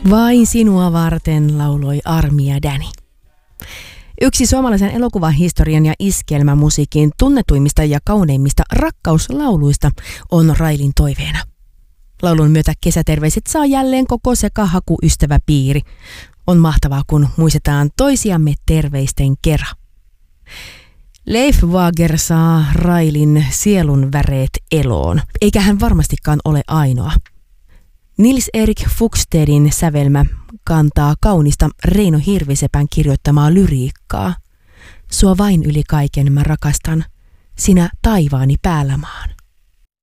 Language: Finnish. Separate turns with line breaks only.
Vain sinua varten lauloi Armi ja Danny. Yksi suomalaisen elokuvahistorian ja iskelmämusiikin tunnetuimmista ja kauneimmista rakkauslauluista on Railin toiveena. Laulun myötä kesäterveiset saa jälleen koko sekahakuystäväpiiri. On mahtavaa, kun muistetaan toisiamme terveisten kera. Leif Wager saa Railin sielun väreet eloon, eikä hän varmastikaan ole ainoa. Nils-Erik Fugstedin sävelmä kantaa kaunista Reino Hirvisepän kirjoittamaa lyriikkaa. Sua vain yli kaiken mä rakastan, sinä taivaani päällä maan.